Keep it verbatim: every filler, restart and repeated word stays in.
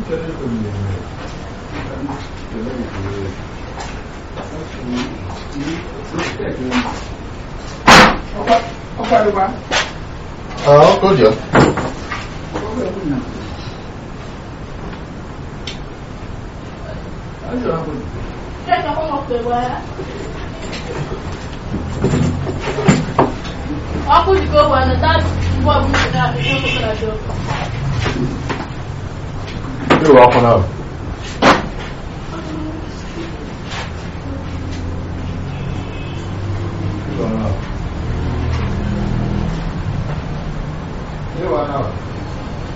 Ờ, có gì? Chắc nó không một người qua. Aku juga buat nanti buat buat itu kerja. Itu apa nak? Itu apa? Itu apa?